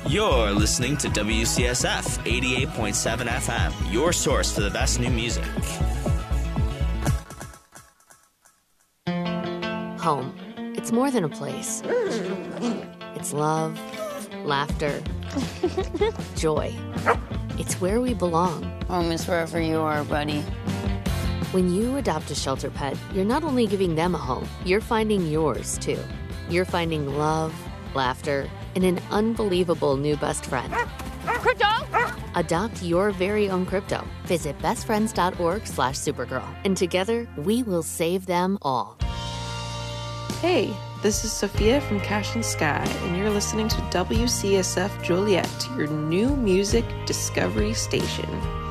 You're listening to WCSF 88.7 FM, your source for the best new music. Home. It's more than a place. It's love, laughter, joy. It's where we belong. Home is wherever you are, buddy. When you adopt a shelter pet, you're not only giving them a home, you're finding yours, too. You're finding love, laughter, and an unbelievable new best friend. Crypto! Adopt your very own crypto. Visit bestfriends.org/Supergirl. And together, we will save them all. Hey, this is Sophia from Cash and Sky, and you're listening to WCSF Joliet, your new music discovery station.